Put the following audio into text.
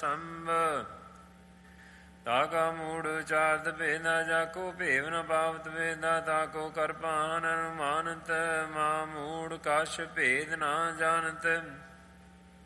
ਸੰਭ ਤਾਕਾ ਮੂੜ ਉਚਾਰਤ ਭੇਦਾ ਜਾਕੋ ਭੇਵ ਨ ਪਾਵਤ ਵੇਦਾ ਤਾਕੋ ਕਰਪਾਨ ਅਨੁਮਾਨਤ ਮਾ ਮੂੜ ਕਛ ਭੇਦ ਨਾ ਜਾਣਤ